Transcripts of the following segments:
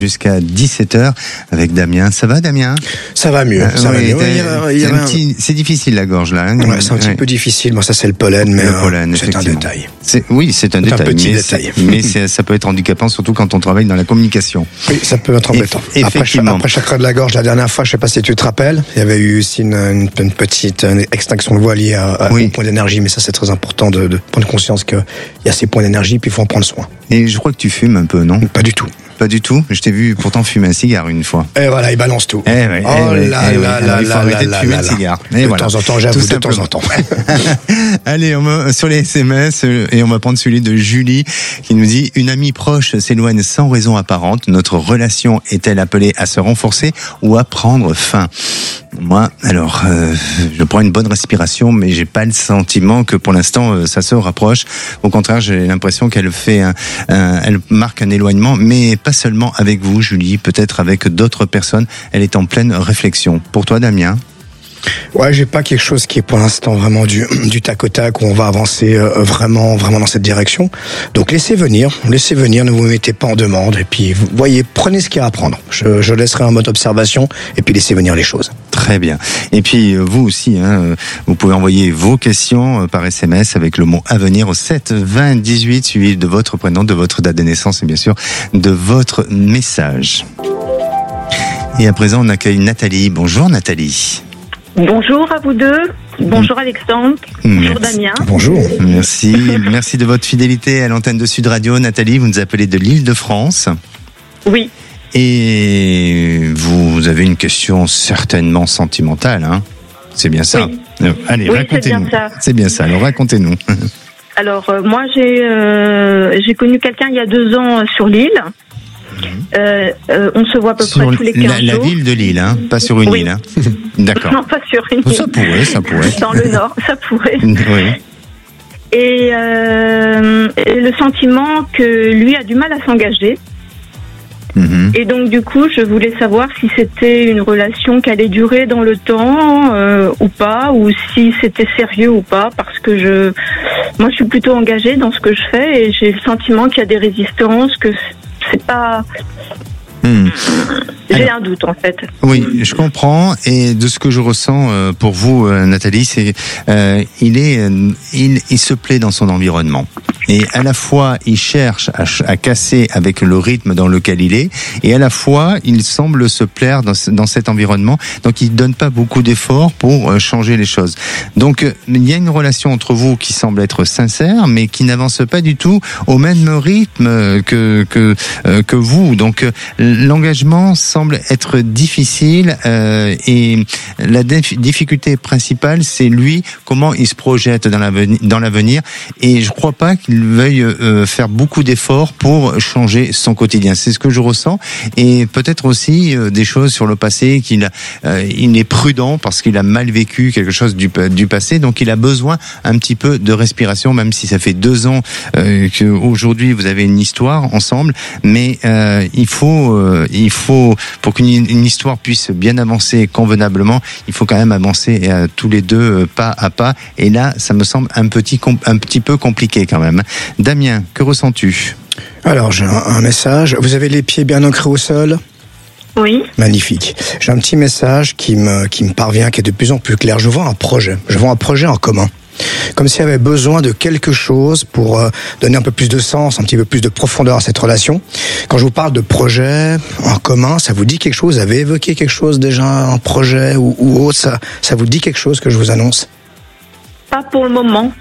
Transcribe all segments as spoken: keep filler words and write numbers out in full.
Jusqu'à dix-sept heures avec Damien. Ça va, Damien ? Ça va mieux. Ça oui, va mieux. Il y a, il y a c'est, un un... petit, c'est difficile la gorge là. Hein ouais, c'est un petit ouais. peu difficile. Bon, ça c'est le pollen, mais le pollen, euh, c'est un détail. C'est, oui, c'est un c'est détail. Un petit mais détail. C'est, mais c'est, ça peut être handicapant, surtout quand on travaille dans la communication. Oui, ça peut être embêtant. Eff- effectivement. Après, après chakra de la gorge, la dernière fois, je sais pas si tu te rappelles, il y avait eu aussi une, une, une petite une extinction de voix liée à, à oui. au point d'énergie. Mais ça, c'est très important de, de prendre conscience qu'il y a ces points d'énergie, puis il faut en prendre soin. Et je crois que tu fumes un peu, non ? Pas du tout. Pas du tout. Je t'ai vu pourtant fumer un cigare une fois. Et voilà, il balance tout. Eh ouais, oh eh là eh là ouais. là Il faut là arrêter là de fumer là le là. cigare. Et de voilà. temps en temps, j'avoue, de temps en temps. Allez, on va sur les S M S et on va prendre celui de Julie qui nous dit: une amie proche s'éloigne sans raison apparente. Notre relation est-elle appelée à se renforcer ou à prendre fin? Moi, alors, euh, je prends une bonne respiration, mais j'ai pas le sentiment que pour l'instant euh, ça se rapproche. Au contraire, j'ai l'impression qu'elle fait, un, un, elle marque un éloignement, mais pas seulement avec vous, Julie, peut-être avec d'autres personnes. Elle est en pleine réflexion. Pour toi, Damien? Ouais, j'ai pas quelque chose qui est pour l'instant vraiment du, du tac au tac où on va avancer euh, vraiment, vraiment dans cette direction. Donc laissez venir, laissez venir, ne vous mettez pas en demande et puis vous voyez, prenez ce qu'il y a à prendre. Je, je laisserai un mode observation et puis laissez venir les choses. Très bien. Et puis vous aussi, hein, vous pouvez envoyer vos questions par S M S avec le mot à venir au sept vingt dix-huit suivi de votre prénom, de votre date de naissance et bien sûr de votre message. Et à présent, on accueille Nathalie. Bonjour Nathalie. Bonjour à vous deux. Bonjour Alexandre. Bonjour Merci. Damien. Bonjour. Merci. Merci de votre fidélité à l'antenne de Sud Radio. Nathalie, vous nous appelez de l'Île-de-France. Oui. Et vous avez une question certainement sentimentale, hein ? C'est bien ça. Oui. Allez, oui, racontez-nous. C'est bien ça. C'est bien ça. Alors racontez-nous. Alors euh, moi j'ai euh, j'ai connu quelqu'un il y a deux ans euh, sur l'île. Euh, euh, on se voit à peu sur près tous les quinze la, jours. La ville de Lille, hein, pas sur une oui. île. Hein. D'accord. Non, pas sur une île. Ça pourrait, ça pourrait. Dans le nord, ça pourrait. Oui. Et, euh, et le sentiment que lui a du mal à s'engager. Mm-hmm. Et donc du coup, je voulais savoir si c'était une relation qui allait durer dans le temps euh, ou pas, ou si c'était sérieux ou pas, parce que je, moi, je suis plutôt engagée dans ce que je fais et j'ai le sentiment qu'il y a des résistances, que c'est pas. Mm. J'ai Alors, un doute en fait. Oui, je comprends. Et de ce que je ressens euh, pour vous, euh, Nathalie, c'est euh, il est, euh, il, il se plaît dans son environnement. Et à la fois, il cherche à, à casser avec le rythme dans lequel il est, et à la fois, il semble se plaire dans, dans cet environnement. Donc, il donne pas beaucoup d'efforts pour euh, changer les choses. Donc, euh, il y a une relation entre vous qui semble être sincère, mais qui n'avance pas du tout au même rythme que que euh, que vous. Donc, euh, l'engagement semble être difficile, euh, et la dif- difficulté principale, c'est lui, comment il se projette dans l'avenir, dans l'avenir. Et je crois pas qu'il veuille euh, faire beaucoup d'efforts pour changer son quotidien. C'est ce que je ressens. Et peut-être aussi euh, des choses sur le passé qu'il a, euh, il est prudent parce qu'il a mal vécu quelque chose du, du passé. Donc il a besoin un petit peu de respiration, même si ça fait deux ans euh, qu'aujourd'hui vous avez une histoire ensemble. Mais euh, il faut, euh, il faut, pour qu'une une histoire puisse bien avancer convenablement, il faut quand même avancer euh, tous les deux euh, pas à pas. Et là, ça me semble un petit, un petit peu compliqué quand même. Damien, que ressens-tu ? Alors, j'ai un, un message. Vous avez les pieds bien ancrés au sol ? Oui. Magnifique. J'ai un petit message qui me, qui me parvient, qui est de plus en plus clair. Je vois un projet. Je vois un projet en commun. Comme s'il y avait besoin de quelque chose pour euh, donner un peu plus de sens, un petit peu plus de profondeur à cette relation. Quand je vous parle de projet en commun, ça vous dit quelque chose ? Vous avez évoqué quelque chose déjà, un projet ou, ou autre, ça, ça vous dit quelque chose que je vous annonce ? Pas pour le moment.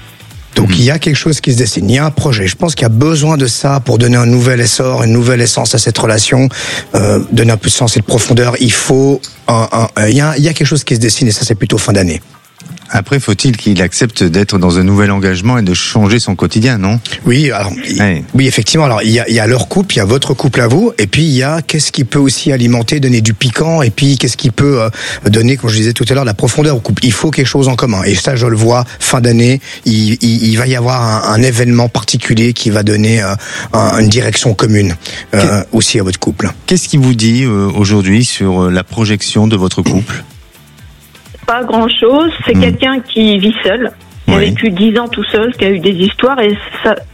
Donc il y a quelque chose qui se dessine, il y a un projet. Je pense qu'il y a besoin de ça pour donner un nouvel essor, une nouvelle essence à cette relation, euh, donner un peu de sens et de profondeur. Il faut, un, un, un, il y a, il y a quelque chose qui se dessine et ça c'est plutôt fin d'année. Après, faut-il qu'il accepte d'être dans un nouvel engagement et de changer son quotidien, non ? Oui, alors, ouais. oui, effectivement. Alors, il y a, il y a leur couple, il y a votre couple à vous, et puis il y a qu'est-ce qui peut aussi alimenter, donner du piquant, et puis qu'est-ce qui peut euh, donner, comme je disais tout à l'heure, la profondeur au couple. Il faut quelque chose en commun, et ça, je le vois. Fin d'année, il, il, il va y avoir un, un événement particulier qui va donner euh, un, une direction commune euh, aussi à votre couple. Qu'est-ce qui vous dit euh, aujourd'hui sur la projection de votre couple ? Pas grand-chose. C'est mmh. quelqu'un qui vit seul, qui oui. a vécu dix ans tout seul, qui a eu des histoires, et ça,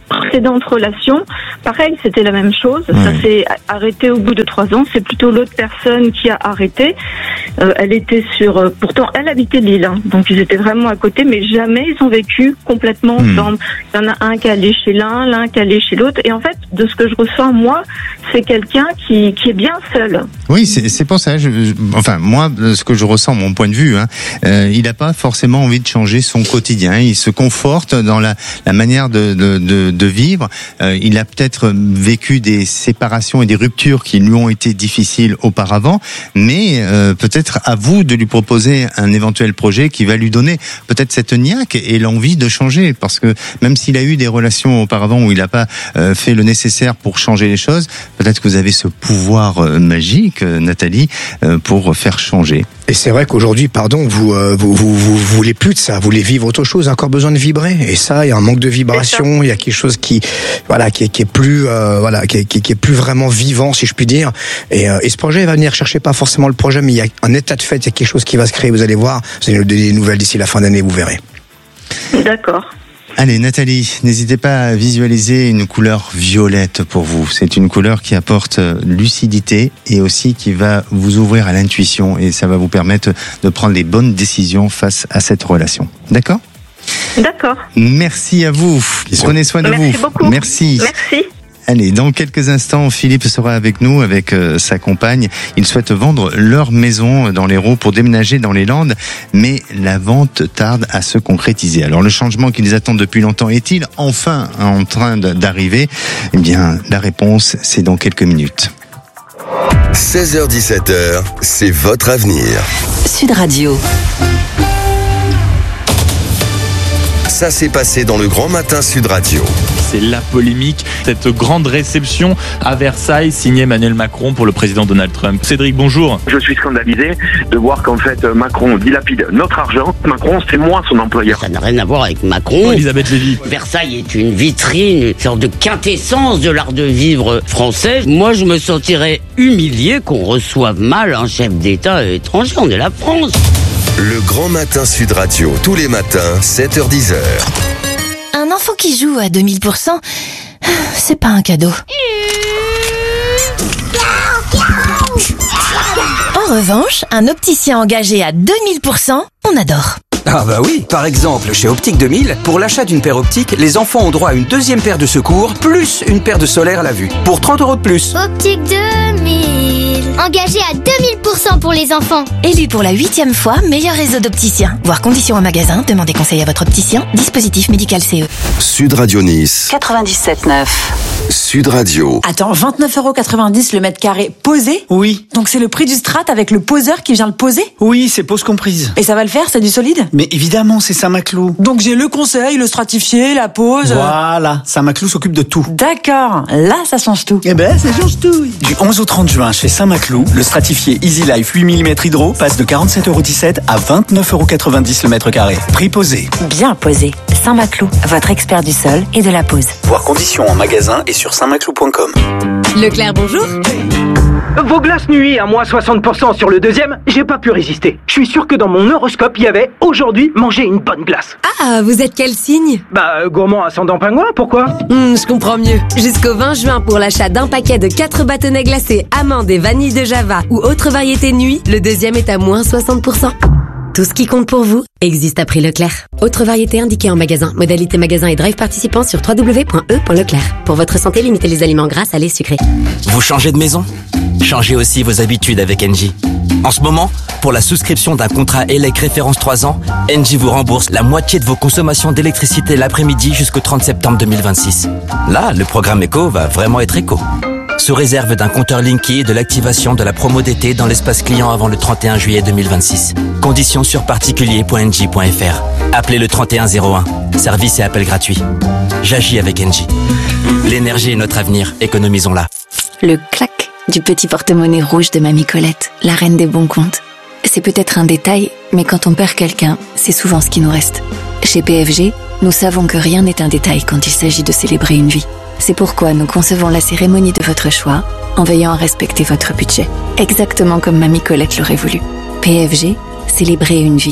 précédente relation, pareil, c'était la même chose. Ouais. Ça s'est arrêté au bout de trois ans. C'est plutôt l'autre personne qui a arrêté. Euh, elle était sur... Euh, pourtant, elle habitait Lille, hein, donc ils étaient vraiment à côté, mais jamais ils ont vécu complètement mmh. ensemble. Il y en a un qui allait chez l'un, l'un qui allait chez l'autre. Et en fait, de ce que je ressens, moi, c'est quelqu'un qui, qui est bien seul. Oui, c'est, c'est pour ça. Je, je, enfin, moi, ce que je ressens, mon point de vue, hein, euh, il n'a pas forcément envie de changer son quotidien. Il se conforte dans la, la manière de, de, de, de vivre. Euh, il a peut-être vécu des séparations et des ruptures qui lui ont été difficiles auparavant, mais euh, peut-être à vous de lui proposer un éventuel projet qui va lui donner peut-être cette niaque et l'envie de changer, parce que même s'il a eu des relations auparavant où il n'a pas euh, fait le nécessaire pour changer les choses, peut-être que vous avez ce pouvoir euh, magique, euh, Nathalie, euh, pour faire changer. Et c'est vrai qu'aujourd'hui, pardon, vous, euh, vous, vous, vous, vous voulez plus de ça, vous voulez vivre autre chose, encore besoin de vibrer. Et ça, il y a un manque de vibration, il y a quelque chose qui, voilà, qui est, qui est plus, euh, voilà, qui est, qui est plus vraiment vivant, si je puis dire. Et, euh, et ce projet va venir chercher pas forcément le projet, mais il y a un état de fait, il y a quelque chose qui va se créer. Vous allez voir, vous allez nous donner des nouvelles d'ici la fin d'année, vous verrez. D'accord. Allez, Nathalie, n'hésitez pas à visualiser une couleur violette pour vous. C'est une couleur qui apporte lucidité et aussi qui va vous ouvrir à l'intuition, et ça va vous permettre de prendre les bonnes décisions face à cette relation. D'accord ? D'accord. Merci à vous. Prenez soin de Merci vous. Merci beaucoup. Merci. Merci. Allez, dans quelques instants, Philippe sera avec nous, avec euh, sa compagne. Ils souhaitent vendre leur maison dans l'Hérault pour déménager dans les Landes, mais la vente tarde à se concrétiser. Alors, le changement qui les attend depuis longtemps est-il enfin en train d'arriver ? Eh bien, la réponse, c'est dans quelques minutes. seize heures dix-sept heures, c'est votre avenir. Sud Radio. Ça s'est passé dans le Grand Matin Sud Radio. C'est la polémique, cette grande réception à Versailles signée Emmanuel Macron pour le président Donald Trump. Cédric, bonjour. Je suis scandalisé de voir qu'en fait Macron dilapide notre argent. Macron, c'est moi son employeur. Ça n'a rien à voir avec Macron. Elisabeth Lévy. Versailles est une vitrine, une sorte de quintessence de l'art de vivre français. Moi, je me sentirais humilié qu'on reçoive mal un chef d'État étranger. On est la France. Le Grand Matin Sud Radio, tous les matins, sept heures dix heures. Un enfant qui joue à deux mille pour cent, c'est pas un cadeau. En revanche, un opticien engagé à deux mille pour cent, on adore. Ah bah oui, par exemple, chez Optique deux mille, pour l'achat d'une paire optique, les enfants ont droit à une deuxième paire de secours, plus une paire de solaire à la vue, pour trente euros de plus. Optique deux mille, engagé à deux mille pour cent pour les enfants. Élu pour la huitième fois, meilleur réseau d'opticiens. Voir conditions en magasin, demandez conseil à votre opticien, dispositif médical C E. Sud Radio Nice. quatre-vingt-dix-sept neuf. Sud Radio. Attends, vingt-neuf euros quatre-vingt-dix le mètre carré posé ? Oui. Donc c'est le prix du strat avec le poseur qui vient le poser ? Oui, c'est pose comprise. Et ça va le faire, c'est du solide ? Mais évidemment, c'est Saint-Maclou. Donc j'ai le conseil, le stratifié, la pose... Voilà, Saint-Maclou s'occupe de tout. D'accord, là ça change tout. Eh ben, ça change tout. Du onze au trente juin, chez Saint-Maclou, le stratifié Easy Life huit millimètres hydro passe de quarante-sept euros dix-sept à vingt-neuf euros quatre-vingt-dix le mètre carré. Prix posé. Bien posé. Saint-Maclou, votre expert du sol et de la pose. Voir conditions en magasin et sur saint maclou point com. Leclerc, bonjour. Vos glaces nuit à moins soixante pour cent sur le deuxième, j'ai pas pu résister. Je suis sûr que dans mon horoscope, il y avait aujourd'hui manger une bonne glace. Ah, vous êtes quel signe ? Bah, euh, gourmand ascendant pingouin, pourquoi ? Hmm, je comprends mieux. Jusqu'au vingt juin, pour l'achat d'un paquet de quatre bâtonnets glacés amandes et vanille de Java ou autre variété nuit, le deuxième est à moins soixante pour cent. Tout ce qui compte pour vous existe à prix Leclerc. Autre variété indiquée en magasin. Modalité magasin et drive participant sur w w w point e point leclerc. Pour votre santé, limitez les aliments gras, salés, sucrés. Vous changez de maison ? Changez aussi vos habitudes avec Engie. En ce moment, pour la souscription d'un contrat E L E C référence trois ans, Engie vous rembourse la moitié de vos consommations d'électricité l'après-midi jusqu'au trente septembre deux mille vingt-six. Là, le programme éco va vraiment être éco. Sous réserve d'un compteur Linky et de l'activation de la promo d'été dans l'espace client avant le trente et un juillet deux mille vingt-six. Conditions sur particulier point engie point f r. Appelez le trente et un zéro un. Service et appel gratuit. J'agis avec Engie. L'énergie est notre avenir, économisons-la. Le clac du petit porte-monnaie rouge de Mamie Colette, la reine des bons comptes. C'est peut-être un détail, mais quand on perd quelqu'un, c'est souvent ce qui nous reste. Chez P F G, nous savons que rien n'est un détail quand il s'agit de célébrer une vie. C'est pourquoi nous concevons la cérémonie de votre choix en veillant à respecter votre budget. Exactement comme Mamie Colette l'aurait voulu. P F G, célébrer une vie.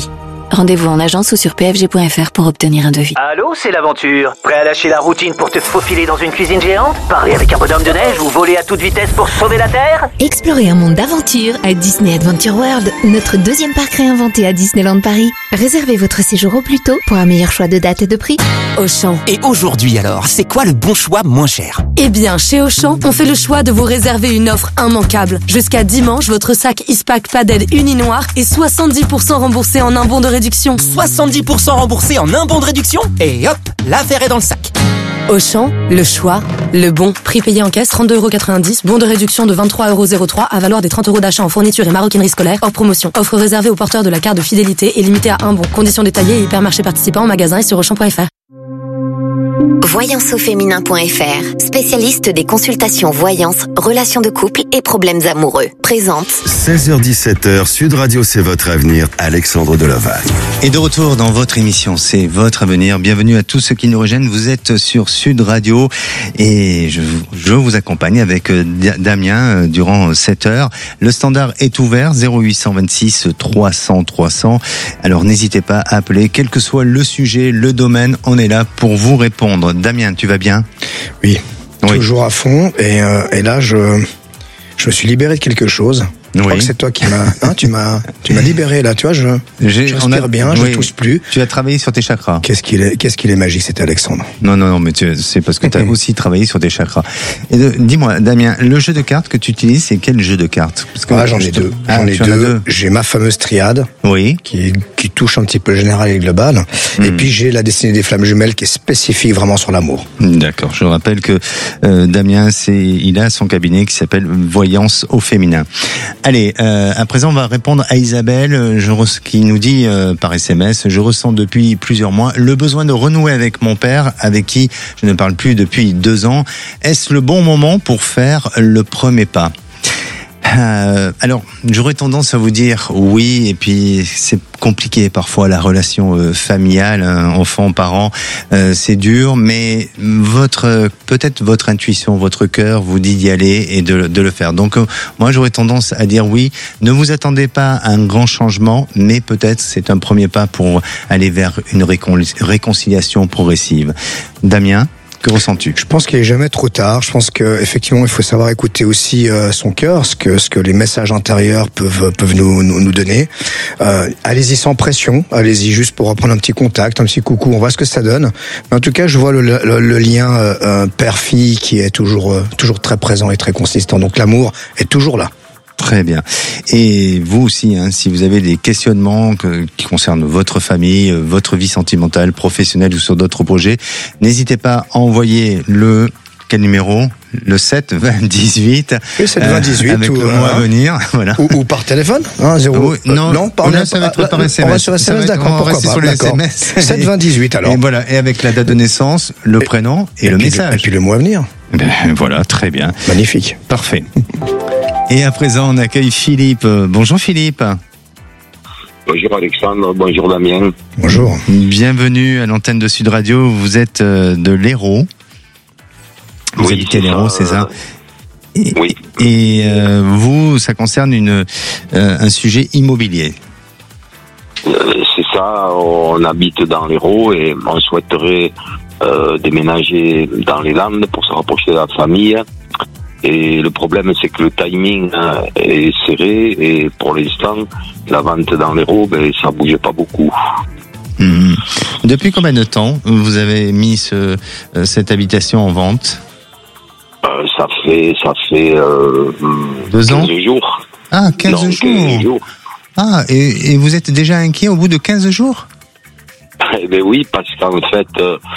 Rendez-vous en agence ou sur p f g point f r pour obtenir un devis. Allô, c'est l'aventure. Prêt à lâcher la routine pour te faufiler dans une cuisine géante? Parler avec un bonhomme de neige ou voler à toute vitesse pour sauver la Terre? Explorez un monde d'aventure à Disney Adventure World, notre deuxième parc réinventé à Disneyland Paris. Réservez votre séjour au plus tôt pour un meilleur choix de date et de prix. Auchan. Et aujourd'hui alors, c'est quoi le bon choix moins cher? Eh bien, chez Auchan, on fait le choix de vous réserver une offre immanquable. Jusqu'à dimanche, votre sac Ispac Padel Uni-Noir est soixante-dix pour cent remboursé en un bon de réduction. soixante-dix pour cent remboursé en un bon de réduction? Et hop, l'affaire est dans le sac. Auchan, le choix, le bon. Prix payé en caisse, trente-deux euros quatre-vingt-dix. Bon de réduction de vingt-trois euros zéro trois à valoir des trente euros d'achat en fourniture et maroquinerie scolaire hors promotion. Offre réservée aux porteurs de la carte de fidélité et limitée à un bon. Conditions détaillées et hypermarchés participants en magasin et sur auchan point f r. voyance au féminin point f r, spécialiste des consultations voyance, relations de couple et problèmes amoureux. Présente. seize heures dix-sept heures, Sud Radio, c'est votre avenir. Alexandre Deloval. Et de retour dans votre émission, c'est votre avenir. Bienvenue à tous ceux qui nous rejoignent. Vous êtes sur Sud Radio et je, je vous accompagne avec Damien durant sept heures. Le standard est ouvert, zéro huit cent vingt-six trois cents trois cents. Alors n'hésitez pas à appeler, quel que soit le sujet, le domaine, on est là pour vous répondre. Damien, tu vas bien? Oui, oui. Toujours à fond. Et, euh, et là, je, je me suis libéré de quelque chose. Je oui. crois que c'est toi qui m'as, hein, tu m'as, tu m'as libéré là. Tu vois, je, J'ai, je respire on a, bien, oui. je tousse plus. Tu as travaillé sur tes chakras. Qu'est-ce qu'il est, qu'est-ce qu'il est magique, c'était Alexandre. Non, non, non, mais tu, c'est parce que tu as aussi travaillé sur tes chakras. Et de, dis-moi, Damien, le jeu de cartes que tu utilises, c'est quel jeu de cartes? Parce que ah, j'en ai deux. Ah, j'en ai deux. deux. J'ai ma fameuse triade. Oui. Qui, qui touche un petit peu le général et le global. Mmh. Et puis j'ai la destinée des flammes jumelles qui est spécifique vraiment sur l'amour. D'accord. Je rappelle que euh, Damien, c'est, il a son cabinet qui s'appelle Voyance au féminin. Allez, euh, à présent, on va répondre à Isabelle, je, qui nous dit euh, par S M S, je ressens depuis plusieurs mois le besoin de renouer avec mon père, avec qui je ne parle plus depuis deux ans. Est-ce le bon moment pour faire le premier pas? Euh, alors, j'aurais tendance à vous dire oui, et puis c'est compliqué parfois la relation euh, familiale, hein, enfant-parent, euh, c'est dur, mais votre peut-être votre intuition, votre cœur vous dit d'y aller et de, de le faire. Donc euh, moi j'aurais tendance à dire oui. Ne vous attendez pas à un grand changement, mais peut-être c'est un premier pas pour aller vers une récon- réconciliation progressive. Damien, que ressens-tu? Je pense qu'il est jamais trop tard. Je pense que effectivement, il faut savoir écouter aussi euh, son cœur, ce que ce que les messages intérieurs peuvent peuvent nous nous, nous donner. Euh, allez-y sans pression. Allez-y juste pour reprendre un petit contact, un petit coucou. On voit ce que ça donne. Mais en tout cas, je vois le, le, le lien euh, père-fille qui est toujours euh, toujours très présent et très consistant. Donc l'amour est toujours là. Très bien. Et vous aussi, hein, si vous avez des questionnements que, qui concernent votre famille, votre vie sentimentale, professionnelle ou sur d'autres projets, n'hésitez pas à envoyer le... Quel numéro? Le sept vingt dix-huit. Le sept vingt dix-huit. Euh, avec ou, le mois à venir. Voilà. Ou, ou par téléphone. Hein, zéro. Oui, non, non, par là, ça va être par S M S. On va sur S M S, d'accord. Pourquoi pas, sur les S M S. sept vingt dix-huit alors. Et voilà. Et avec la date de naissance, le et, prénom et, et le message. Le, et puis le mois à venir. Ben, voilà, très bien. Magnifique. Parfait. Et à présent, on accueille Philippe. Bonjour Philippe. Bonjour Alexandre, bonjour Damien. Bonjour. Bienvenue à l'antenne de Sud Radio. Vous êtes de l'Hérault. Vous oui, habitez l'Hérault, c'est ça? Et, oui. Et euh, vous, ça concerne une, euh, un sujet immobilier. Euh, c'est ça, on habite dans l'Hérault et on souhaiterait euh, déménager dans les Landes pour se rapprocher de la famille. Et le problème, c'est que le timing est serré et pour l'instant, la vente dans l'Hérault, ben, ça bouge pas beaucoup. Mmh. Depuis combien de temps vous avez mis ce, cette habitation en vente? euh, Ça fait, ça fait euh, Deux ans. quinze jours. Ah, quinze non, jours. quinze jours. Ah, et, et vous êtes déjà inquiet au bout de quinze jours? Eh ben oui, parce qu'en fait,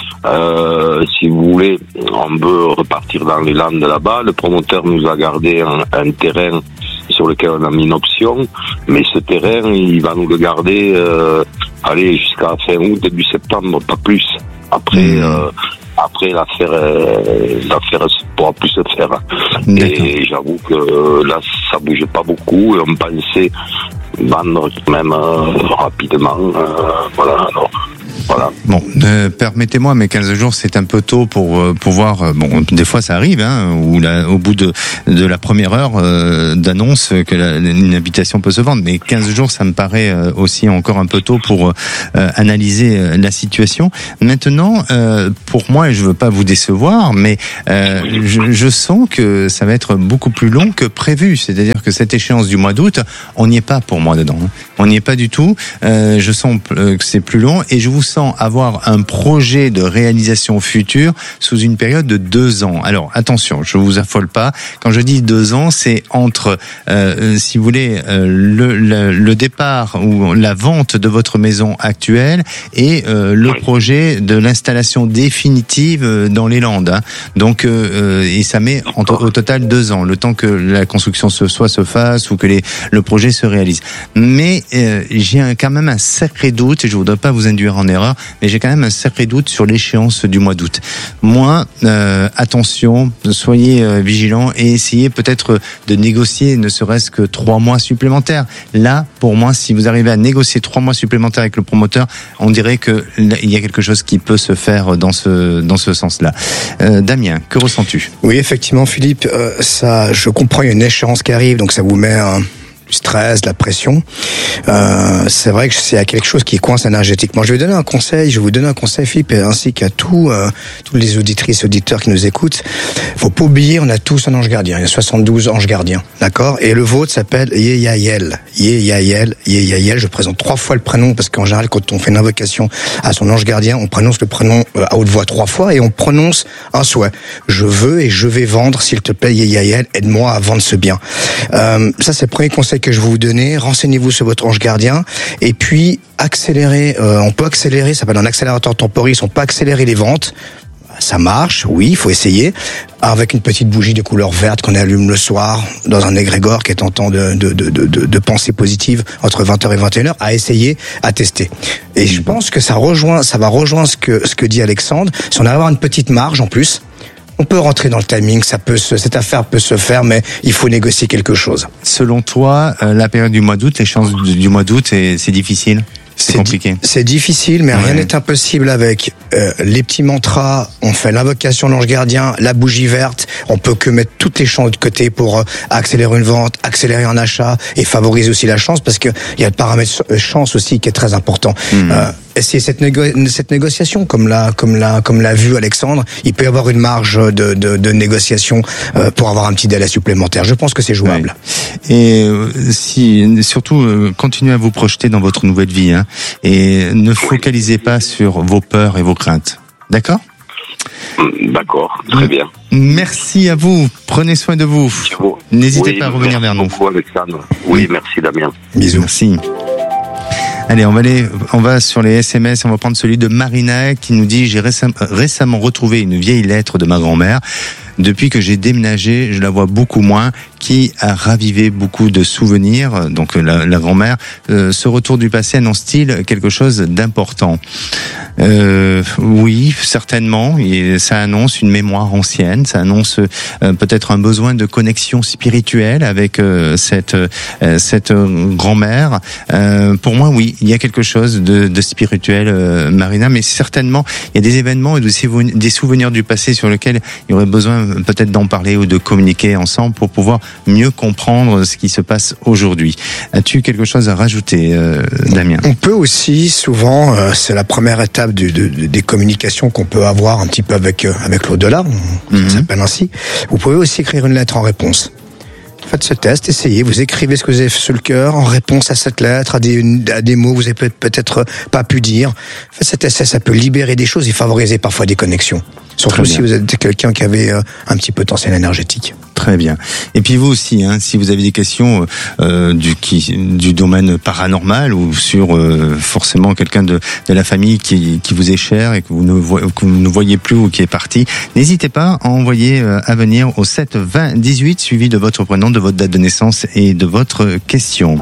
euh, si vous voulez, on veut repartir dans les Landes là-bas. Le promoteur nous a gardé un, un terrain sur lequel on a mis une option, mais ce terrain, il va nous le garder, euh, aller jusqu'à fin août, début septembre, pas plus. Après, mmh. euh, après l'affaire, euh, l'affaire ne pourra plus se faire. D'accord. Et j'avoue que là, ça bouge pas beaucoup. Et on pensait vendre même euh, rapidement. Euh, voilà. Alors. Voilà. Bon, euh, permettez-moi, mais quinze jours, c'est un peu tôt pour euh, pouvoir. Euh, bon, des fois, ça arrive, hein, où la, au bout de, de la première heure euh, d'annonce que la, une habitation peut se vendre. Mais quinze jours, ça me paraît euh, aussi encore un peu tôt pour euh, analyser euh, la situation. Maintenant, euh, pour moi, et je veux pas vous décevoir, mais euh, je, je sens que ça va être beaucoup plus long que prévu. C'est-à-dire que cette échéance du mois d'août, on n'y est pas pour moi dedans. Hein. On n'y est pas du tout. Euh, je sens que c'est plus long et je vous sens avoir un projet de réalisation future sous une période de deux ans. Alors attention, je vous affole pas. Quand je dis deux ans, c'est entre, euh, si vous voulez, euh, le, le, le départ ou la vente de votre maison actuelle et euh, le projet de l'installation définitive dans les Landes. Hein. Donc, euh, et ça met en to- au total deux ans, le temps que la construction se soit se fasse ou que les, le projet se réalise. Mais euh, j'ai un, quand même un sacré doute, et je voudrais pas vous induire en erreur, mais j'ai quand même un sacré doute sur l'échéance du mois d'août. Moi, euh, attention, soyez euh, vigilants et essayez peut-être de négocier ne serait-ce que trois mois supplémentaires. Là, pour moi, si vous arrivez à négocier trois mois supplémentaires avec le promoteur, on dirait que il y a quelque chose qui peut se faire dans ce dans ce sens-là. Euh, Damien, que ressens-tu ? Oui, effectivement, Philippe, euh, ça, je comprends, il y a une échéance qui arrive, donc ça vous met un du stress, de la pression. Euh, c'est vrai que c'est quelque chose qui coince énergétiquement. Je vais donner un conseil, je vais vous donner un conseil, Philippe, ainsi qu'à tous, euh, tous les auditrices, auditeurs qui nous écoutent. Faut pas oublier, on a tous un ange gardien. Il y a soixante-douze anges gardiens, d'accord ? Et le vôtre s'appelle Yeyael. Yeyael, Yeyael. Je présente trois fois le prénom parce qu'en général, quand on fait une invocation à son ange gardien, on prononce le prénom à haute voix trois fois et on prononce un souhait. Je veux et je vais vendre, s'il te plaît, Yeyael, aide-moi à vendre ce bien. Euh, ça, c'est le premier conseil que je vais vous donner. Renseignez-vous sur votre ange gardien et puis accélérez. Euh, on peut accélérer, ça s'appelle un accélérateur temporel. On peut accélérer les ventes. Ça marche, oui, il faut essayer. Avec une petite bougie de couleur verte qu'on allume le soir dans un égrégore qui est tentant de, de, de, de, de pensée positive entre vingt heures et vingt et une heures, à essayer, à tester. Et je pense que ça rejoint, ça va rejoindre ce que, ce que dit Alexandre. Si on a avoir une petite marge en plus, on peut rentrer dans le timing, ça peut se, cette affaire peut se faire, mais il faut négocier quelque chose. Selon toi, euh, la période du mois d'août, l'échéance du, du mois d'août, c'est, c'est difficile ? C'est, c'est compliqué. Di- c'est difficile, mais ouais. Rien n'est impossible avec euh, les petits mantras. On fait l'invocation de l'ange gardien, la bougie verte. On peut que mettre toutes les chances de côté pour euh, accélérer une vente, accélérer un achat et favoriser aussi la chance, parce que il y a le paramètre chance aussi qui est très important. Mmh. Euh, essayer cette, négo- cette négociation, comme l'a, comme l'a, comme l'a vu Alexandre, il peut y avoir une marge de, de, de négociation euh, pour avoir un petit délai supplémentaire. Je pense que c'est jouable. Ouais. Et euh, si, surtout, euh, continuez à vous projeter dans votre nouvelle vie, hein, et ne focalisez pas sur vos peurs et vos craintes. D'accord ? D'accord, très bien. Merci à vous. Prenez soin de vous. vous. N'hésitez oui, pas à revenir vers nous. Merci beaucoup, Alexandre. Oui, merci, Damien. Bisous. Merci. Allez, on va aller, on va sur les S M S, on va prendre celui de Marina qui nous dit: j'ai récem- récemment retrouvé une vieille lettre de ma grand-mère. Depuis que j'ai déménagé, je la vois beaucoup moins, qui a ravivé beaucoup de souvenirs. Donc la, la grand-mère, euh, ce retour du passé annonce-t-il quelque chose d'important ? Euh, oui, certainement. Et ça annonce une mémoire ancienne. Ça annonce euh, peut-être un besoin de connexion spirituelle avec euh, cette euh, cette grand-mère. Euh, pour moi, oui, il y a quelque chose de, de spirituel, euh, Marina. Mais certainement, il y a des événements et des souvenirs du passé sur lesquels il y aurait besoin peut-être d'en parler ou de communiquer ensemble pour pouvoir mieux comprendre ce qui se passe aujourd'hui. As-tu quelque chose à rajouter, euh, Damien ? On peut aussi, souvent, euh, c'est la première étape du, de, de, des communications qu'on peut avoir un petit peu avec, euh, avec l'au-delà, ça mm-hmm. s'appelle ainsi. Vous pouvez aussi écrire une lettre en réponse. Faites ce test, essayez, vous écrivez ce que vous avez sur le cœur en réponse à cette lettre, à des, à des mots que vous avez peut-être pas pu dire. Faites cet essai, ça peut libérer des choses et favoriser parfois des connexions. Surtout si vous êtes quelqu'un qui avait euh, un petit potentiel énergétique. Très bien. Et puis vous aussi, hein, si vous avez des questions euh, du, qui, du domaine paranormal ou sur euh, forcément quelqu'un de, de la famille qui, qui vous est cher et que vous, ne voyez, que vous ne voyez plus ou qui est parti, n'hésitez pas à envoyer euh, à venir au sept vingt dix-huit suivi de votre prénom, de votre date de naissance et de votre question.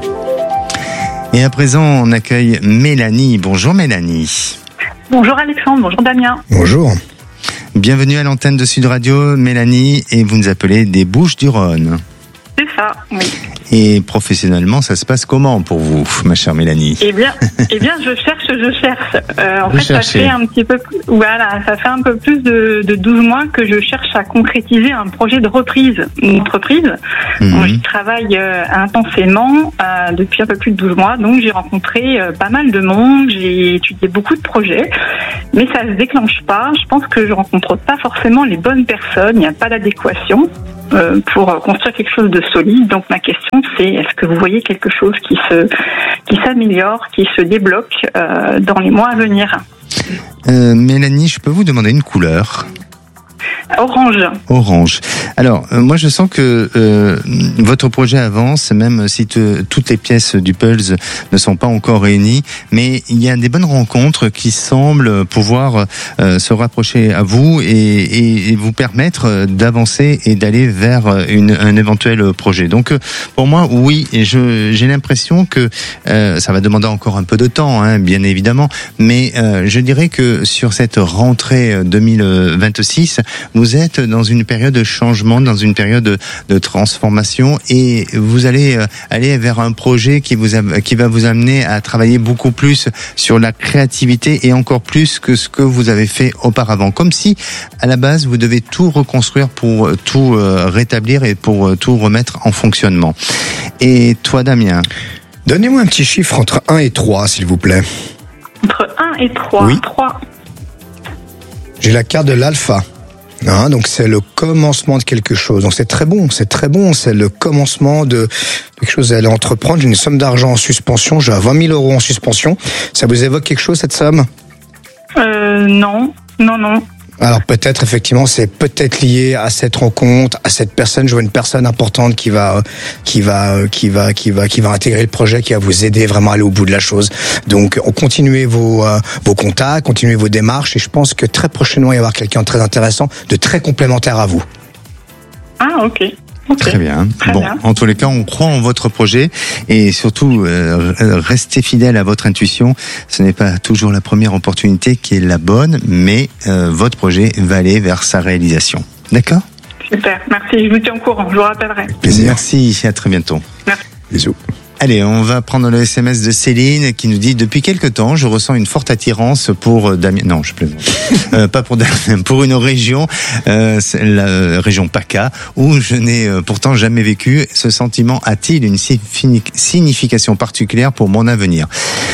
Et à présent, on accueille Mélanie. Bonjour Mélanie. Bonjour Alexandre, bonjour Damien. Bonjour. Bienvenue à l'antenne de Sud Radio, Mélanie, et vous nous appelez des Bouches-du-Rhône. C'est ça, oui. Et professionnellement, ça se passe comment pour vous, ma chère Mélanie? Eh bien, eh bien, je cherche, je cherche. Euh, en vous fait, cherchez. ça fait un petit peu, voilà, ça fait un peu plus de, de douze mois que je cherche à concrétiser un projet de reprise, une entreprise. Mmh. Donc, je travaille euh, intensément euh, depuis un peu plus de douze mois. Donc, j'ai rencontré euh, pas mal de monde, j'ai étudié beaucoup de projets, mais ça se déclenche pas. Je pense que je rencontre pas forcément les bonnes personnes. Il n'y a pas d'adéquation euh, pour construire quelque chose de solide. Donc, ma question, c'est est-ce que vous voyez quelque chose qui se qui s'améliore, qui se débloque euh, dans les mois à venir? Euh, Mélanie, je peux vous demander une couleur? Orange. Orange. Alors, euh, moi, je sens que euh, votre projet avance, même si te, toutes les pièces du puzzle ne sont pas encore réunies, mais il y a des bonnes rencontres qui semblent pouvoir euh, se rapprocher à vous et, et, et vous permettre d'avancer et d'aller vers une, un éventuel projet. Donc, pour moi, oui, je, j'ai l'impression que euh, ça va demander encore un peu de temps, hein, bien évidemment, mais euh, je dirais que sur cette rentrée deux mille vingt-six, vous êtes dans une période de changement, dans une période de, de transformation, et vous allez euh, aller vers un projet qui vous a, qui va vous amener à travailler beaucoup plus sur la créativité et encore plus que ce que vous avez fait auparavant. Comme si, à la base, vous devez tout reconstruire pour tout euh, rétablir et pour euh, tout remettre en fonctionnement. Et toi, Damien? Donnez-moi un petit chiffre entre un et trois, s'il vous plaît. Entre un et trois. Oui. trois. J'ai la carte de l'alpha. Hein, donc c'est le commencement de quelque chose. Donc c'est très bon, c'est très bon. C'est le commencement de quelque chose. Vous allez entreprendre. J'ai une somme d'argent en suspension. J'ai vingt mille euros en suspension. Ça vous évoque quelque chose, cette somme? Euh, non, non, non. Alors peut-être effectivement c'est peut-être lié à cette rencontre, à cette personne. Je vois une personne importante qui va qui va qui va qui va qui va intégrer le projet, qui va vous aider vraiment à aller au bout de la chose. Donc on continuez vos euh, vos contacts, continuez vos démarches, et je pense que très prochainement il va y avoir quelqu'un de très intéressant, de très complémentaire à vous. Ah ok. Okay. Très bien. Très bon, bien. En tous les cas, on croit en votre projet et surtout euh, restez fidèle à votre intuition. Ce n'est pas toujours la première opportunité qui est la bonne, mais euh, votre projet va aller vers sa réalisation. D'accord ? Super. Merci. Je vous tiens au courant. Je vous rappellerai. Plaisir. Merci. À très bientôt. Merci. Bisous. Allez, on va prendre le S M S de Céline qui nous dit « Depuis quelque temps, je ressens une forte attirance pour Damien... » Non, je plaisante. euh, pas pour Damien, pour une région, euh, la région PACA, où je n'ai euh, pourtant jamais vécu. Ce sentiment a-t-il une signification particulière pour mon avenir ?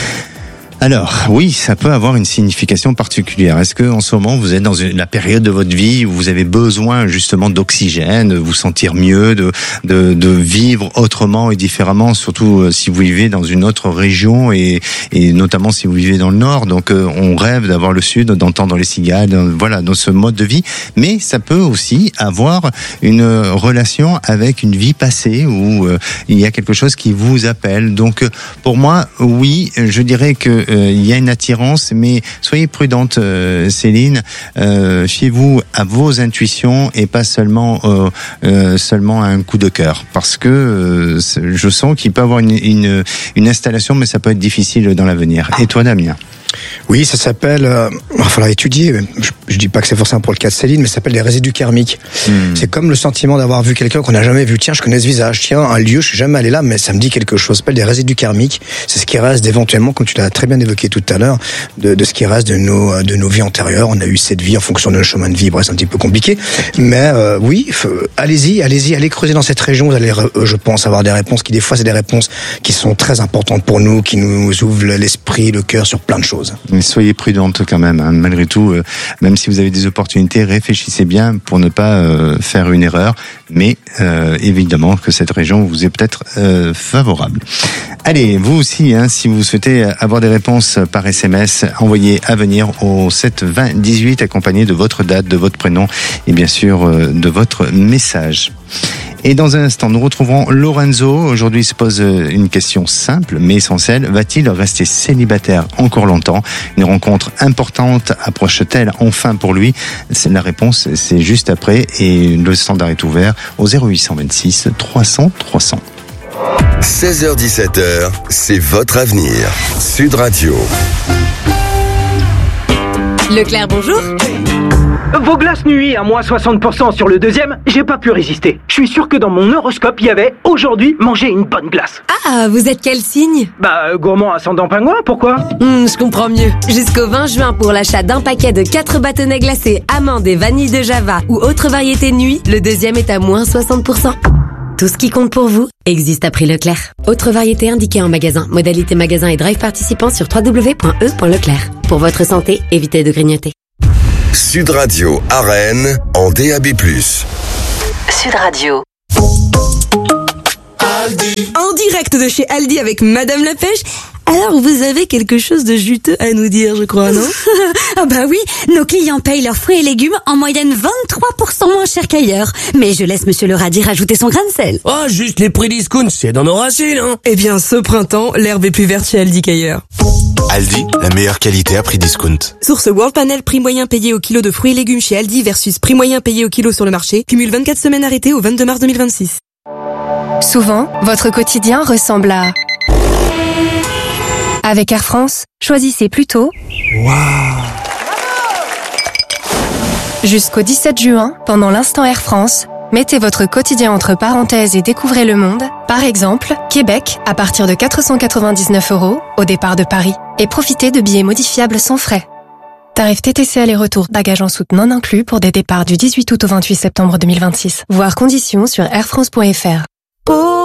Alors, oui, ça peut avoir une signification particulière. Est-ce que, en ce moment, vous êtes dans une, la période de votre vie où vous avez besoin, justement, d'oxygène, de vous sentir mieux, de, de, de vivre autrement et différemment, surtout euh, si vous vivez dans une autre région et, et notamment si vous vivez dans le Nord. Donc, euh, on rêve d'avoir le Sud, d'entendre les cigales, euh, voilà, dans ce mode de vie. Mais ça peut aussi avoir une relation avec une vie passée où euh, il y a quelque chose qui vous appelle. Donc, pour moi, oui, je dirais que Euh, il y a une attirance, mais soyez prudente, euh, Céline. Euh, fiez-vous à vos intuitions et pas seulement euh, euh, seulement à un coup de cœur, parce que euh, je sens qu'il peut y avoir une, une, une installation, mais ça peut être difficile dans l'avenir. Et toi, Damien? Oui, ça s'appelle, euh, il va falloir étudier, je, je dis pas que c'est forcément pour le cas de Céline, mais ça s'appelle des résidus karmiques. Mmh. C'est comme le sentiment d'avoir vu quelqu'un qu'on n'a jamais vu. Tiens, je connais ce visage, tiens, un lieu, je suis jamais allé là, mais ça me dit quelque chose. Ça s'appelle des résidus karmiques. C'est ce qui reste éventuellement, comme tu l'as très bien évoqué tout à l'heure, de, de ce qui reste de nos, de nos vies antérieures. On a eu cette vie en fonction de notre chemin de vie, bref, c'est un petit peu compliqué. Mais euh, oui, allez-y, allez-y, allez creuser dans cette région, vous allez, je pense, avoir des réponses qui, des fois, c'est des réponses qui sont très importantes pour nous, qui nous ouvrent l'esprit, le cœur sur plein de choses. Mais soyez prudente quand même, hein. Malgré tout, euh, même si vous avez des opportunités, réfléchissez bien pour ne pas euh, faire une erreur, mais euh, évidemment que cette région vous est peut-être euh, favorable. Allez, vous aussi, hein, si vous souhaitez avoir des réponses par S M S, envoyez à venir au sept vingt dix-huit accompagné de votre date, de votre prénom et bien sûr euh, de votre message. Et dans un instant, nous retrouverons Lorenzo. Aujourd'hui, il se pose une question simple mais essentielle. Va-t-il rester célibataire encore longtemps ? Une rencontre importante approche-t-elle enfin pour lui ? La réponse, c'est juste après. Et le standard est ouvert au zéro huit cent vingt-six trois cents trois cents. seize heures dix-sept heures, c'est votre avenir. Sud Radio. Leclerc, bonjour. Vos glaces nuit à moins soixante pour cent sur le deuxième, j'ai pas pu résister. Je suis sûr que dans mon horoscope, il y avait aujourd'hui manger une bonne glace. Ah, vous êtes quel signe? Bah, gourmand ascendant pingouin, pourquoi? Hmm, je comprends mieux. Jusqu'au vingt juin, pour l'achat d'un paquet de quatre bâtonnets glacés amandes et vanille de Java ou autre variété nuit, le deuxième est à moins soixante pour cent. Tout ce qui compte pour vous existe à prix Leclerc. Autre variété indiquée en magasin. Modalité magasin et drive participant sur w w w point e point leclerc. Pour votre santé, évitez de grignoter. Sud Radio à Rennes en D A B plus. Sud Radio. Aldi. En direct de chez Aldi avec Madame la Pêche. Alors, vous avez quelque chose de juteux à nous dire, je crois, non? Ah bah oui, nos clients payent leurs fruits et légumes en moyenne vingt-trois pour cent moins cher qu'ailleurs. Mais je laisse Monsieur le radis rajouter son grain de sel. Oh, juste les prix discount, c'est dans nos racines, hein. Eh bien, ce printemps, l'herbe est plus verte chez Aldi qu'ailleurs. Aldi, la meilleure qualité à prix discount. Source World Panel, prix moyen payé au kilo de fruits et légumes chez Aldi versus prix moyen payé au kilo sur le marché. Cumule vingt-quatre semaines arrêtées au vingt-deux mars deux mille vingt-six. Souvent, votre quotidien ressemble à... Avec Air France, choisissez plutôt... Waouh! Jusqu'au dix-sept juin, pendant l'instant Air France, mettez votre quotidien entre parenthèses et découvrez le monde. Par exemple, Québec, à partir de quatre cent quatre-vingt-dix-neuf euros au départ de Paris. Et profitez de billets modifiables sans frais. Tarif T T C aller-retour, bagages en soute non inclus pour des départs du dix-huit août au vingt-huit septembre deux mille vingt-six. Voir conditions sur air france point f r.